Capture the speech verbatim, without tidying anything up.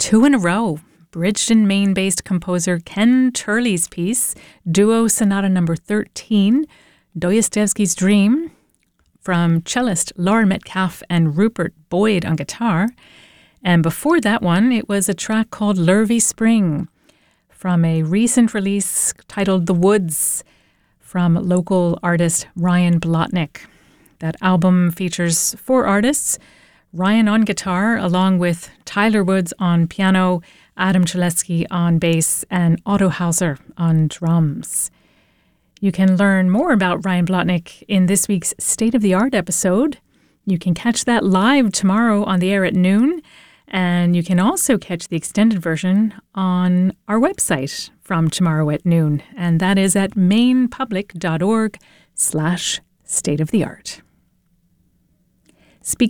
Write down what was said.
two in a row. Bridgeton, Maine-based composer Ken Turley's piece, Duo Sonata Number thirteen, Dostoevsky's Dream, from cellist Laura Metcalf and Rupert Boyd on guitar. And before that one, it was a track called Lurvy Spring from a recent release titled The Woods from local artist Ryan Blotnick. That album features four artists, Ryan on guitar, along with Tyler Woods on piano, Adam Chalesky on bass, and Otto Hauser on drums. You can learn more about Ryan Blotnick in this week's State of the Art episode. You can catch that live tomorrow on the air at noon, and you can also catch the extended version on our website from tomorrow at noon, and that is at mainpublic.org slash state of the art. Speaking